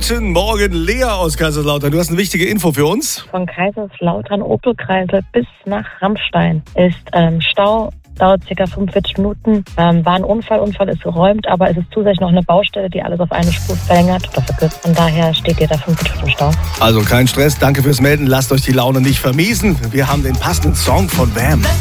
Guten Morgen, Lea aus Kaiserslautern. Du hast eine wichtige Info für uns. Von Kaiserslautern Opelkreisel bis nach Rammstein ist Stau. Dauert ca. 45 Minuten. War ein Unfall ist geräumt, aber es ist zusätzlich noch eine Baustelle, die alles auf eine Spur verlängert oder verkürzt. Von daher steht ihr da 45 Minuten Stau. Also kein Stress, danke fürs Melden. Lasst euch die Laune nicht vermiesen. Wir haben den passenden Song von Wham.